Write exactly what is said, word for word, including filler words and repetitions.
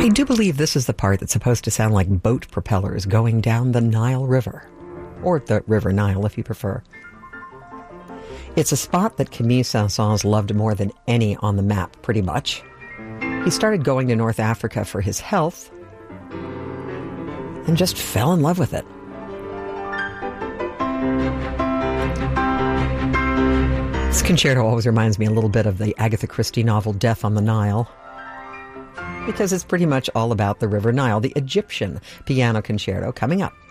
I do believe this is the part that's supposed to sound like boat propellers going down the Nile River, or the River Nile if you prefer. It's a spot that Camille Saint-Saëns loved more than any on the map, pretty much. He started going to North Africa for his health and just fell in love with it. This concerto always reminds me a little bit of the Agatha Christie novel Death on the Nile, because it's pretty much all about the River Nile. The Egyptian Piano Concerto coming up.